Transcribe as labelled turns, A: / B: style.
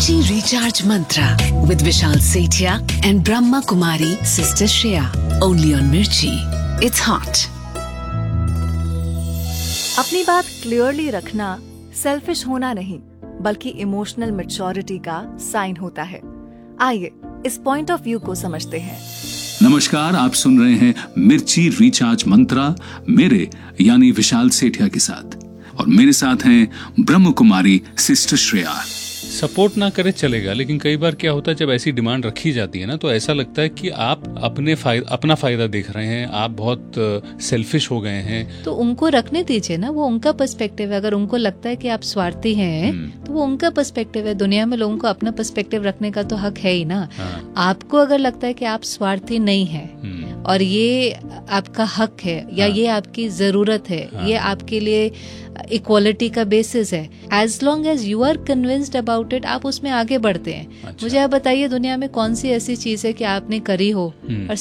A: Mirchi Recharge Mantra with Vishal Sethia and Brahma Kumari Sister Shreya. Only on Mirchi. It's hot.
B: अपनी बात clearly रखना selfish होना नहीं बल्कि इमोशनल मैच्योरिटी का साइन होता है। आइए इस पॉइंट ऑफ व्यू को समझते हैं।
C: नमस्कार, आप सुन रहे हैं मिर्ची रिचार्ज मंत्रा मेरे यानी विशाल सेठिया के साथ, और मेरे साथ हैं ब्रह्म कुमारी सिस्टर श्रेया।
D: सपोर्ट ना करे चलेगा, लेकिन कई बार क्या होता है जब ऐसी डिमांड रखी जाती है ना, तो ऐसा लगता है कि आप अपना फायदा देख रहे हैं, आप बहुत सेल्फिश हो गए हैं।
E: तो उनको रखने दीजिए ना, वो उनका पर्सपेक्टिव है। अगर उनको लगता है कि आप स्वार्थी हैं तो वो उनका पर्सपेक्टिव है। दुनिया में लोगों को अपना पर्सपेक्टिव रखने का तो हक है ही ना। आपको अगर लगता है कि आप स्वार्थी नहीं हैं और ये आपका हक है या ये आपकी जरूरत है, ये आपके लिए इक्वालिटी का बेसिस है, as long as you are convinced about it, आप उसमें आगे बढ़ते हैं। मुझे आप बताइए दुनिया में कौन सी ऐसी चीज है कि आपने करी हो और